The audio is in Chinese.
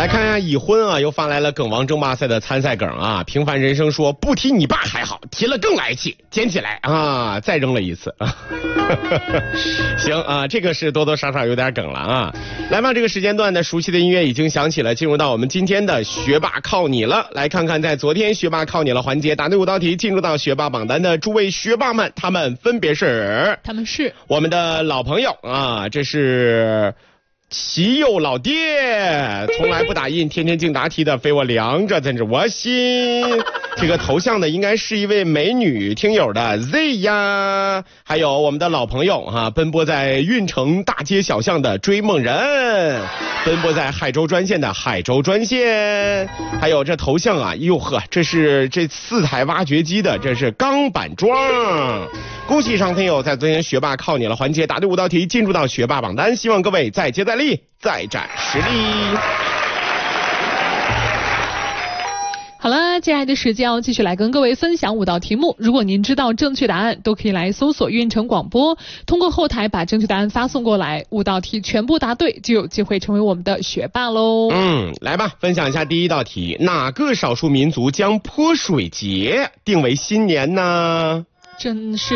来看一下已婚啊，又发来了梗王争霸赛的参赛梗啊。平凡人生说不提你爸还好，提了更来气，捡起来啊，再扔了一次啊。行啊，这个是多多少少有点梗了啊。来吧，这个时间段的熟悉的音乐已经响起了，进入到我们今天的学霸靠你了。来看看在昨天学霸靠你了环节答对5道题进入到学霸榜单的诸位学霸们，他们分别是我们的老朋友啊，这是齐友老爹，从来不打印，天天净答题的非我凉着，真是我心。这个头像呢，应该是一位美女听友的 Z 呀，还有我们的老朋友啊，奔波在运城大街小巷的追梦人，奔波在海州专线的海州专线，还有这头像啊，哟呵，这是这4台挖掘机的，这是钢板桩。恭喜上听友在昨天学霸靠你了环节答对5道题，进入到学霸榜单，希望各位再接再厉，再展实力。 好了，接下来的时间要继续来跟各位分享5道题目。如果您知道正确答案，都可以来搜索运城广播，通过后台把正确答案发送过来，5道题全部答对，就有机会成为我们的学霸喽。 来吧，分享一下第1道题，哪个少数民族将泼水节定为新年呢？ 真是